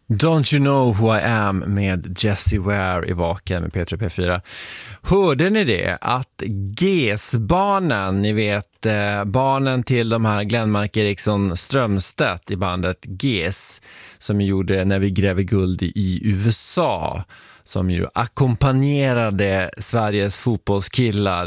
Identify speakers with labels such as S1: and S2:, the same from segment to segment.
S1: Don't you know who I am med Jessie Ware i Vaken med P3 P4. Hörde ni det? Att GES-barnen, ni vet barnen till de här Glenmark Eriksson Strömstedt i bandet GES som gjorde När vi gräver guld i USA, som ju ackompanjerade Sveriges fotbollskillar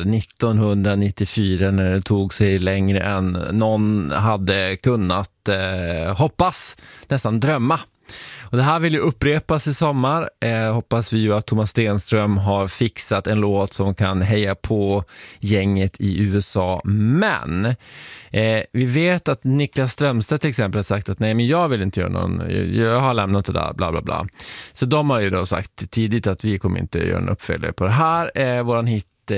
S1: 1994 när det tog sig längre än någon hade kunnat hoppas, nästan drömma. Och det här vill ju upprepas i sommar. Hoppas vi ju att Thomas Stenström har fixat en låt som kan heja på gänget i USA. Men vi vet att Niklas Strömstedt till exempel har sagt att nej, men jag vill inte göra någon, jag har lämnat det där, bla bla bla. Så de har ju då sagt tidigt att vi kommer inte göra en uppföljare på det här. Våran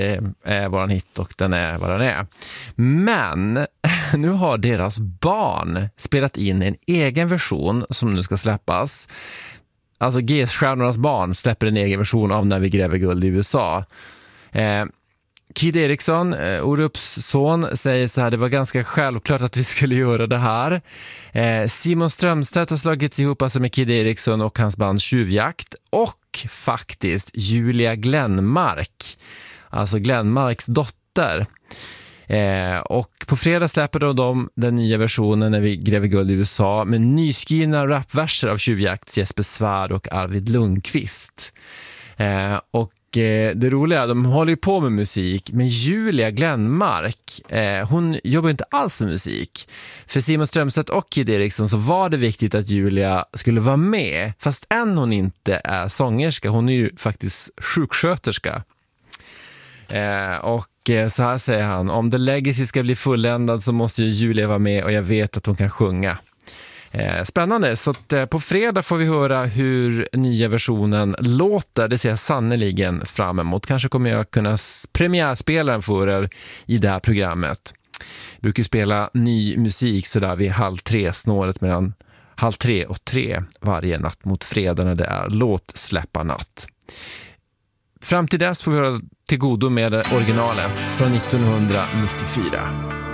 S1: hit och den är vad den är. Men nu har deras barn spelat in en egen version som nu ska släppas. Alltså GES-stjärnornas barn släpper en egen version av När vi gräver guld i USA. Kid Eriksson, Orups son, säger så här: det var ganska självklart att vi skulle göra det här. Simon Strömstedt har slagits ihop alltså med Kid Eriksson och hans band Tjuvjakt, och faktiskt Julia Glenmark, alltså Glenmarks dotter. Och på fredag släpper de den nya versionen När vi gräver guld i USA med nyskrivna rapverser av Tjuvjakts Jesper Svärd och Arvid Lundqvist. Och det roliga, de håller ju på med musik, men Julia Glenmark, hon jobbar inte alls med musik. För Simon Strömstedt och Kid Eriksson så var det viktigt att Julia skulle vara med, fast än hon inte är sångerska, hon är ju faktiskt sjuksköterska. Och så här säger han: om The Legacy ska bli fulländad så måste ju Julia vara med, och jag vet att hon kan sjunga. Spännande, så att på fredag får vi höra hur nya versionen låter. Det ser jag sannoliken fram emot. Kanske kommer jag kunna premiärspela den för er i det här programmet. Jag brukar spela ny musik sådär vid 2:30, snåret mellan 2:30 och 3 varje natt mot fredag när det är låtsläpparnatt. Fram till dess får vi höra till godo med originalet från 1994.